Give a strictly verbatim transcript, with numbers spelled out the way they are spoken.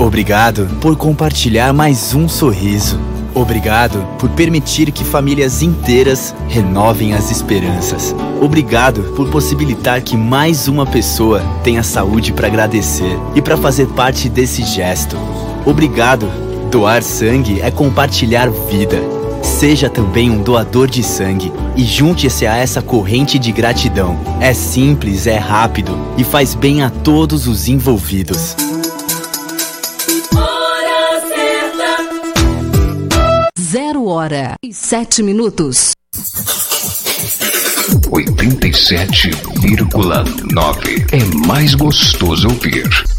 Obrigado por compartilhar mais um sorriso. Obrigado por permitir que famílias inteiras renovem as esperanças. Obrigado por possibilitar que mais uma pessoa tenha saúde para agradecer e para fazer parte desse gesto. Obrigado. Doar sangue é compartilhar vida. Seja também um doador de sangue e junte-se a essa corrente de gratidão. É simples, é rápido e faz bem a todos os envolvidos. Zero hora e sete minutos. oitenta e sete vírgula nove. É mais gostoso ouvir.